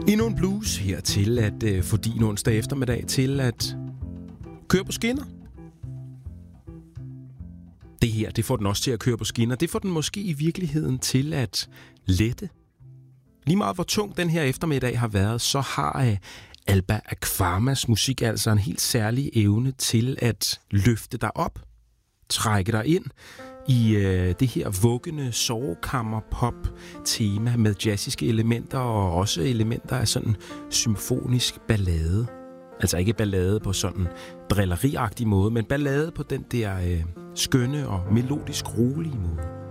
Endnu en blues her til at få din onsdag eftermiddag til at køre på skinner. Det her, det får den også til at køre på skinner. Det får den måske i virkeligheden til at lette. Lige meget hvor tung den her eftermiddag har været, så har Alba Akvamas musik altså en helt særlig evne til at løfte dig op, trække dig ind i det her vuggende sovekammer-pop-tema med jazziske elementer og også elementer af sådan symfonisk ballade. Altså ikke ballade på sådan drilleriagtig måde, men ballade på den der skønne og melodisk rolige måde.